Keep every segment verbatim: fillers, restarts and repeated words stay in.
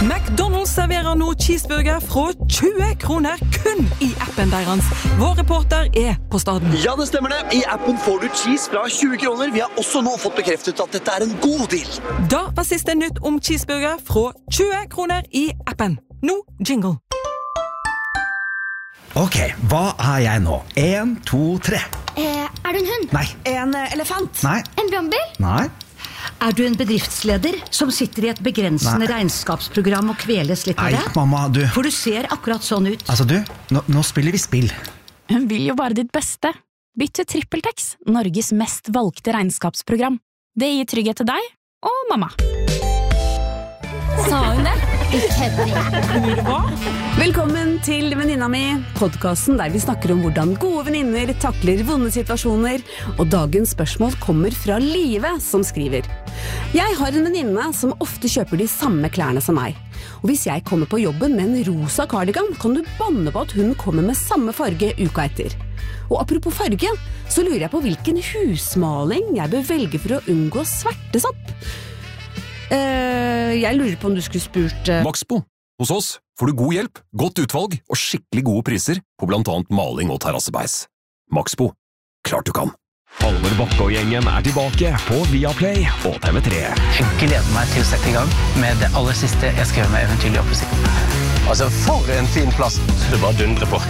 McDonald's serverer nå cheeseburger fra tjue kroner kun i appen deres. Vår reporter er på staden. Ja, det stemmer det. I appen får du cheese fra tjue kroner. Vi har også nå fått bekreftet at dette er en god deal. Da var siste nytt om cheeseburger fra tjue kroner i appen. Nå jingle. Ok, hva er jeg nå? En, to, tre. Eh, er du en hund? Nei. En elefant? Nei. En brannbil? Nei. Er du en bedriftsleder som sitter i et begrensende Nei. regnskapsprogram og kveles litt av Nei, det? mamma, du. For du ser akkurat sånn ut. Altså, du, nå, nå spiller vi spill. Hun vil jo bare ditt beste. Bytt til TrippelTex, Norges mest valgte regnskapsprogram. Det gir trygghet til deg og mamma. Sa hun det? Ikke Hva? Velkommen til Venninna mi, podcasten der vi snakker om hvordan gode venninner takler vonde situasjoner, og dagens spørsmål kommer fra Live som skriver. Jeg har en venninne som ofte kjøper de samme klærne som meg. Og hvis jeg kommer på jobben med en rosa cardigan, kan du banne på at hun kommer med samme farge uka etter. Og apropos farge, så lurer jeg på hvilken husmaling jeg bør velge for å unngå svertesopp. Uh, jeg lurer på om du skulle spurt uh... Maxbo. Hos oss får du god hjelp, godt utvalg og skikkelig gode priser på blant annet maling og terrassebeis. Maxbo. Klart du kan. Halvor Bakke og gjengen er tilbake på Viaplay og T V tre. Jeg gleder meg til å sette i gang med det aller siste jeg skrev med Eventyrlig oppussing. Altså, for en fin plass. Det bare dundrer på.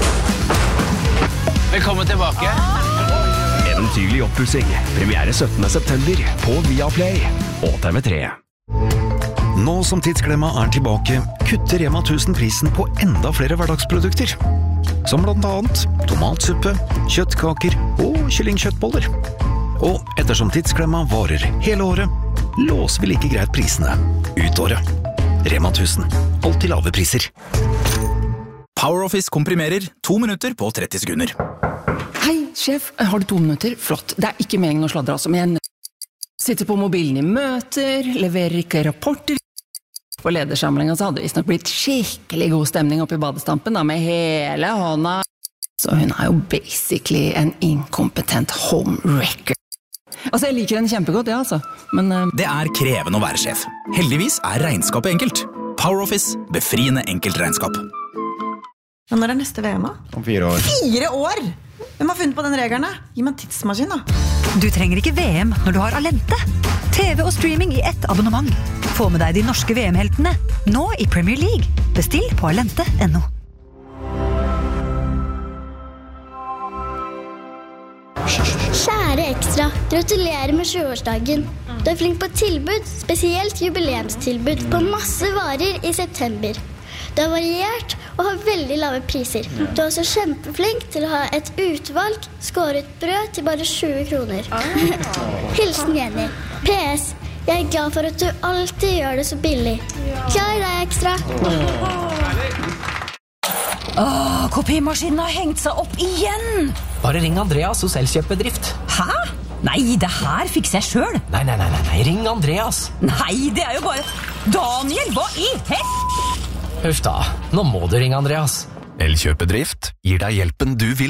Velkommen tilbake. Eventyrlig oppussing. Premiere syttende september på Viaplay og T V tre. Nå som tidsklemma er tilbake, kutter Rema tusen prisen på enda flere hverdagsprodukter. Som blant annet tomatsuppe, kjøttkaker og kyllingkjøttboller. Og ettersom tidsklemma varer hele året, låser vi like greit prisene ut året. Rema tusen. Alltid lave priser. PowerOffice komprimerer to minutter på tretti sekunder. Hei, sjef. Har du to minutter? Flott. Det er ikke meningen å sladre, altså, men jeg sitter på mobilen i møter, leverer ikke rapporter. På ledersamlingen så hadde det visst nok blitt skikkelig god stemning oppe i badestampen da, med hele hånda. Så hun er jo basically en inkompetent homewrecker. Altså, jeg liker henne kjempegodt, ja, altså. Men uh... det er krevende å være sjef. Heldigvis er regnskapet enkelt. PowerOffice, befriende enkelt regnskap. Men når er neste V M da? Om fire år. Fire år? Hvem har funnet på den regelen da? Gi meg en tidsmaskin da. Du trenger ikke V M når du har Alente. T V og streaming i ett abonnement. Få med deg de norske V M-heltene, nå i Premier League. Bestill på alente punktum no. Kjære Ekstra, gratulerer med sjuårsdagen. Du er flink på tilbud, spesielt jubileumstilbud på masse varer i september. Du er variert og har veldig lave priser. Du er også kjempeflink til å ha et utvalg skåret brød til bare tjue kroner. Hilsen Jenny. P S. Jeg er glad for at du alltid gjør det så billig. Glad i deg, Ekstra. Åh, kopimaskinen har hengt seg opp igjen! Bare ring Andreas hos Elkjøpbedrift. Hæ? Nei, det her fikser jeg selv. Nei, nei, nei, nei, ring Andreas. Nei, det er jo bare... Daniel, hva i hett? Huff da, nå må du ringe Andreas. Elkjøpbedrift gir deg hjelpen du vil.